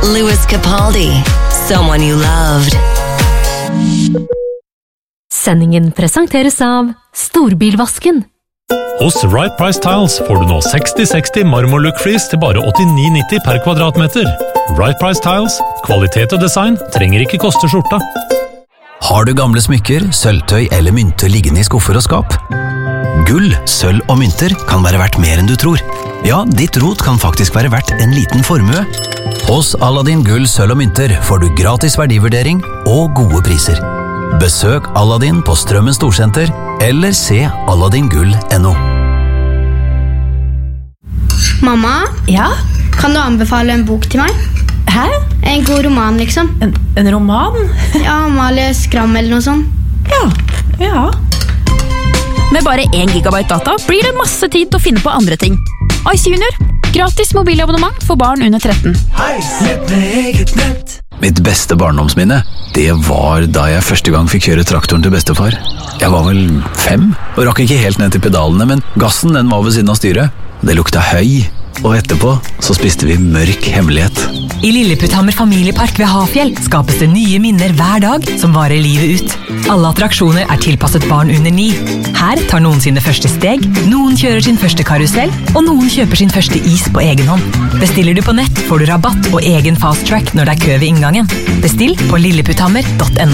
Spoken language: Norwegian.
Louis Capaldi, Someone You Loved. Sendingen presenteres av Storbilvasken. Hos Right Price Tiles får du nå 60-60 marmorlook-flis til bare 89,90 per kvadratmeter. Right Price Tiles, kvalitet og design trenger ikke koste skjorta. Har du gamle smykker, sølvtøy eller mynter liggende i skuffer og skap? Gull, sølv og mynter kan være verdt mer enn du tror. Ja, ditt rot kan faktisk være verdt en liten formue. Hos Aladdin Gull, sølv og mynter får du gratis verdivurdering og gode priser. Besøk Aladdin på Strømmen Storsenter, eller se aladdingull.no. Mamma? Ja? Kan du anbefale en bok til meg? Hæ? En god roman, liksom. En roman? Ja, Amalie Skram eller noe sånt. Ja. Med bare 1 gigabyte data blir det masse tid til å finne på andre ting. Ice Junior. Gratis mobilabonnement for barn under 13. Mitt beste barndomsminne, det var da jeg første gang fikk kjøre traktoren til bestefar. Jeg var vel 5, og rakk ikke helt ned til pedalene, men gassen den var ved siden av styret. Det lukta høy, og etterpå så spiste vi mørk hemmelighet. I Lilleputthammer familiepark ved Hafjell skapes det nye minner hver dag som varer livet ut. Alle attraksjoner er tilpasset barn under 9. Her tar noen sine første steg, noen kjører sin første karusell, og noen kjøper sin første is på egen hånd. Bestiller du på nett, får du rabatt og egen fast track når det er kø ved inngangen. Bestill på lilleputthammer.no.